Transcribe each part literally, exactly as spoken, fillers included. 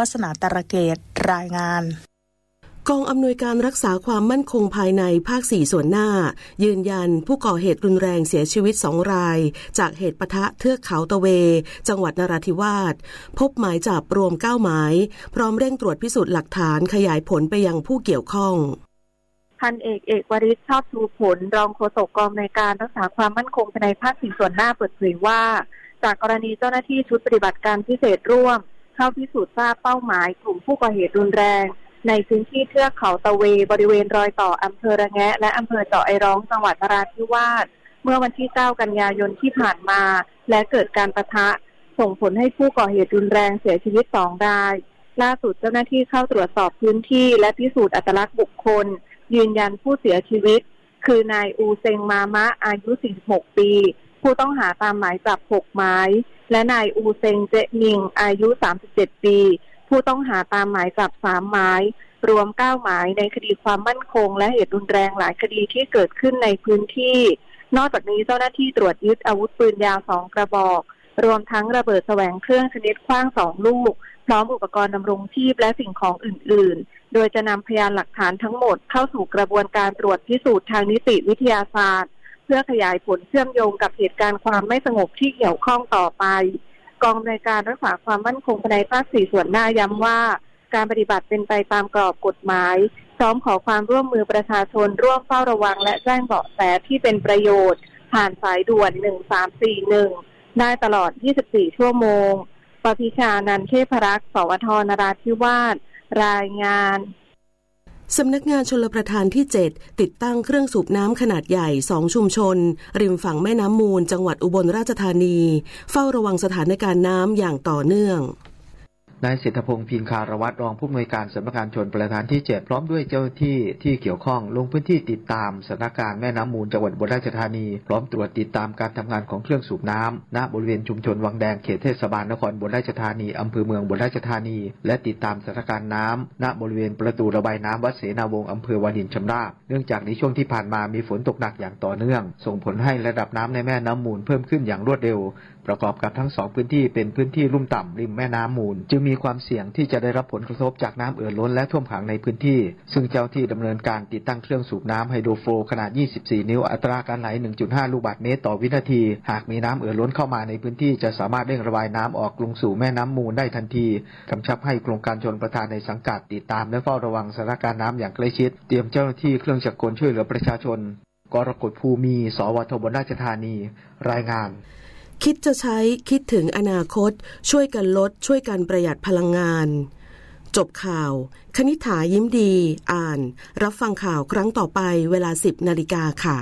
วัฒนาตระเกตรายงานกองอำนวยการรักษาความมั่นคงภายในภาคสี่ส่วนหน้ายืนยันผู้ก่อเหตุรุนแรงเสียชีวิตสองรายจากเหตุปะทะเทือกเขาตะเวจังหวัดนราธิวาสพบหมายจับรวมเก้าหมายพร้อมเร่งตรวจพิสูจน์หลักฐานขยายผลไปยังผู้เกี่ยวข้องพันเอกเอกวริศชอบชูผลรองโฆษกกองอำนวยการรักษาความมั่นคงภายในภาคสี่ส่วนหน้าเปิดเผยว่าจากกรณีเจ้าหน้าที่ชุดปฏิบัติการพิเศษร่วมเข้าพิสูจน์ทราบเป้าหมายกลุ่มผู้ก่อเหตุรุนแรงในพื้นที่เทือกเขาตะเวบริเวณรอยต่ออำเภอระแงะและอำเภอเจาะไอร้องจังหวัดนราธิวาสเมื่อวันที่เก้ากันยายนที่ผ่านมาและเกิดการปะทะส่งผลให้ผู้ก่อเหตุรุนแรงเสียชีวิตสองรายล่าสุดเจ้าหน้าที่เข้าตรวจสอบพื้นที่และพิสูจน์อัตลักษณ์บุคคลยืนยันผู้เสียชีวิตคือนายอูเซงมามะอายุสี่สิบหกปีผู้ต้องหาตามหมายจับหกหมายและนายอูเซงเจมิงอายุสามสิบเจ็ดปีผู้ต้องหาตามหมายจับสามหมายรวมเก้าหมายในคดีความมั่นคงและเหตุรุนแรงหลายคดีที่เกิดขึ้นในพื้นที่นอกจากนี้เจ้าหน้าที่ตรวจยึดอาวุธปืนยาวสองกระบอกรวมทั้งระเบิดแสวงเครื่องชนิดขว้างสองลูกพร้อมอุปกรณ์ดำรงชีพและสิ่งของอื่นๆโดยจะนำพยานหลักฐานทั้งหมดเข้าสู่กระบวนการตรวจพิสูจน์ทางนิติวิทยาศาสตร์เพื่อขยายผลเชื่อมโยงกับเหตุการณ์ความไม่สงบที่เกี่ยวข้องต่อไปกองอำนวยการรักษาความมั่นคงภายในภาคสี่ส่วนหน้าย้ำว่าการปฏิบัติเป็นไปตามกรอบกฎหมายพร้อมขอความร่วมมือประชาชนร่วมเฝ้าระวังและแจ้งเบาะแสที่เป็นประโยชน์ผ่านสายด่วนหนึ่งสามสี่หนึ่งได้ตลอดยี่สิบสี่ชั่วโมงปพิชานันท์เทพรักษ์สวทนราธิวาสรายงานสำนักงานชลประทานที่เจ็ดติดตั้งเครื่องสูบน้ำขนาดใหญ่สองชุมชนริมฝั่งแม่น้ำมูลจังหวัดอุบลราชธานีเฝ้าระวังสถานการณ์น้ำอย่างต่อเนื่องนายเศรษฐพงษ์พินคารวัตรรองผู้อำนวยการสำนักงานชลประทานที่เจ็ดพร้อมด้วยเจ้าหน้าที่ที่เกี่ยวข้องลงพื้นที่ติดตามสถานการณ์แม่น้ำมูลจังหวัดอุบลราชธานีพร้อมตรวจติดตามการทำงานของเครื่องสูบน้ำณบริเวณชุมชนวังแดงเขตเทศบาลนครอุบลราชธานีอำเภอเมืองอุบลราชธานีและติดตามสถานการณ์น้ำณบริเวณประตูระบายน้ำวัดเสนาวงศ์อำเภอวารินชำราบเนื่องจากในช่วงที่ผ่านมามีฝนตกหนักอย่างต่อเนื่องส่งผลให้ระดับน้ำในแม่น้ำมูลเพิ่มขึ้นอย่างรวดเร็วประกอบกับทั้งสองพื้นที่เป็นพื้นที่ลุ่มต่ำริมแม่น้ำมูลจึงมีความเสี่ยงที่จะได้รับผลกระทบจากน้ำเอ่อล้นและท่วมขังในพื้นที่ซึ่งเจ้าที่ดำเนินการติดตั้งเครื่องสูบน้ำไฮโดรโฟลขนาดยี่สิบสี่นิ้วอัตราการไหล หนึ่งจุดห้า ลูกบาศก์เมตรต่อวินาทีหากมีน้ำเอ่อล้นเข้ามาในพื้นที่จะสามารถเร่งระบายน้ำออกลงสู่แม่น้ำมูลได้ทันทีกำชับให้โครงการชลประทานในสังกัดติดตามและเฝ้าระวังสถานการณ์น้ำอย่างใกล้ชิดเตรียมเจ้าหน้าที่เครื่องจักรกลช่วยเหลือประชาชนกรกฎภูมิสวทอุบลราชธานีรายงานคิดจะใช้คิดถึงอนาคตช่วยกันลดช่วยกันประหยัดพลังงานจบข่าวคณิษฐายิ้มดีอ่านรับฟังข่าวครั้งต่อไปเวลา สิบนาฬิกาค่ะ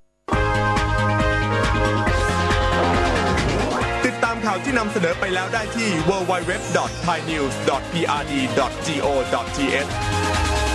ติดตามข่าวที่นำเสนอไปแล้วได้ที่ ดับเบิลยู ดับเบิลยู ดับเบิลยู ดอท ไทยนิวส์ ดอท พี อาร์ ดี ดอท จี โอ ดอท ที เอช